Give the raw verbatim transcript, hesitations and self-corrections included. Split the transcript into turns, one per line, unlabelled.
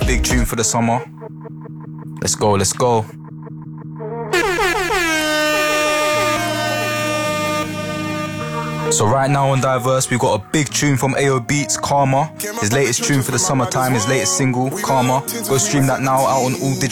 big tune for the summer. Let's go, let's go. So right now on Diverse, we've got a big tune from A O Beats, Karma. His latest tune for the summertime, his latest single, Karma. Go stream that now out on all digital